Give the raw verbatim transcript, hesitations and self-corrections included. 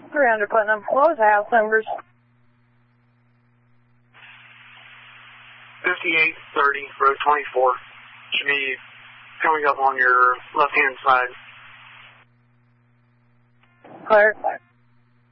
three hundred Putnam. What was the house numbers? fifty-eight thirty, road twenty-four. Should be coming up on your left-hand side. Clear.